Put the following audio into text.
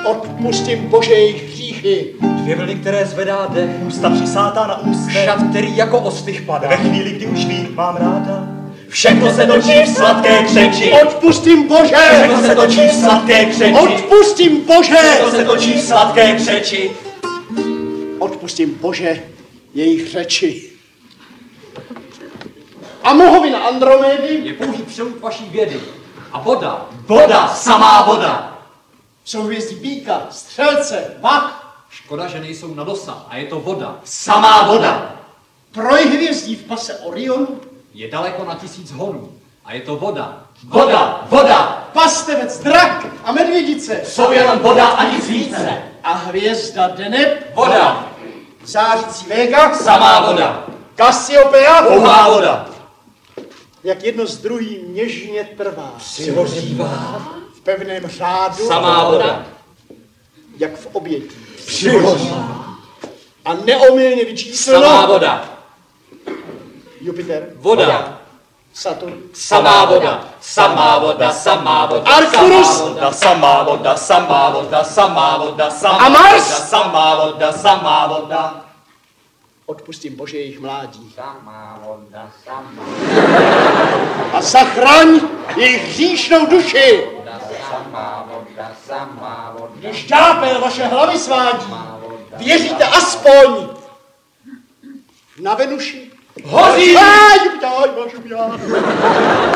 Odpustím Bože jejich hříchy. 2 vlny, které zvedá dech, Ústa přisátá na ústech. šat, který jako ostych padá. Ve chvíli, kdy už ví, mám ráda. Všechno se točí v sladké křeči. Odpustím Bože. Všechno se točí v sladké křeči. Odpustím Bože. Všechno se točí v sladké křeči. Odpustím Bože jejich řeči. A mohovina Andromédy Je pouhý přelud vaší vědy. A voda, voda, samá voda. jsou hvězdy býka, střelce, vak. Škoda, že nejsou na dosa. A je to voda, samá voda. Trojhvězdí v pase Orionu. Je daleko na 1000 honů. A je to voda, voda, voda. Pastevec, drak a medvědice. Jsou jenom voda a nic více. A hvězda Deneb. Voda, Zářící Vega. samá voda. Cassiopeia. Pouhá voda. Jak jedno s druhým něžně trvá. Přihořívá. V pevném řádu. Samá voda. Jak v obětí. Přihořívá. A neomylně Samá vyčísleno. voda. Jupiter. Voda. Saturn. Samá voda. Samá voda. Samá voda. Arcturus. Samá voda, samá voda, samá voda, samá A Mars? voda, samá voda, samá voda. Odpustím Bože jejich mládí. Samá voda. Samá A zachraň jejich hříšnou duši. voda. Samá voda. Samá voda. Když ďábel vaše hlavy svádí, věříte aspoň na Venuši. Hoří! Aj, Jupiter,